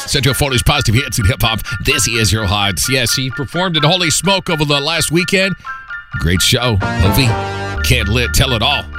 Central Florida's positive hits and hip-hop. This is your hot. Yes, he performed at Holy Smoke over the last weekend. Great show. Movie. Can't tell it all.